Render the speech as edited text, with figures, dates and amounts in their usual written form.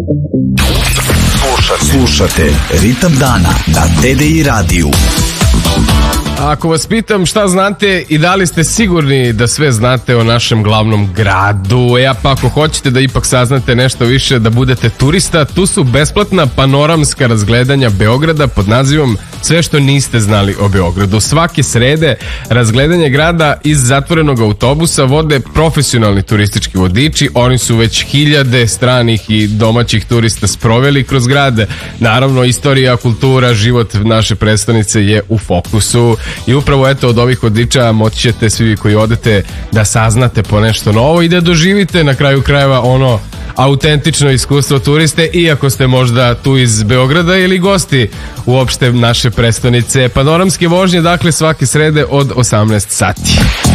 Slušate Ritam dana na TDI radiju. Ako vas pitam šta znate i da li ste sigurni da sve znate o našem glavnom gradu, pa ako hoćete da ipak saznate nešto više, da budete turista, tu su besplatna panoramska razgledanja Beograda pod nazivom Sve što niste znali o Beogradu. Svake srede razgledanje grada iz zatvorenog autobusa vode profesionalni turistički vodiči. Oni su već hiljade stranih i domaćih turista sproveli kroz grad. Naravno, istorija, kultura, život naše prestonice je u fokusu. I upravo eto od ovih vodiča moći ćete svi koji odete da saznate po nešto novo i da doživite na kraju krajeva ono autentično iskustvo turiste, iako ste možda tu iz Beograda ili gosti uopšte naše prestonice. Panoramske vožnje, dakle, svake srede od 18 sati.